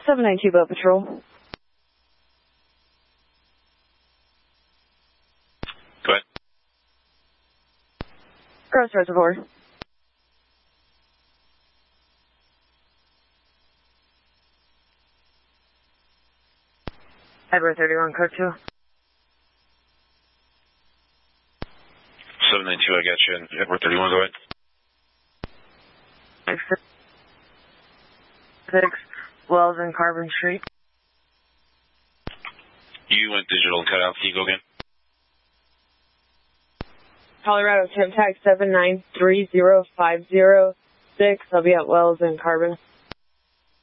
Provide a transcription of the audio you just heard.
792 Boat Patrol. Go ahead. Gross Reservoir. Edward 31, code 2. 792, I got you. And Edward 31, go ahead. 6 Wells and Carbon Street. You went digital and cut out. Can you go again? Colorado, temp tag 793050 6. I'll be at Wells and Carbon.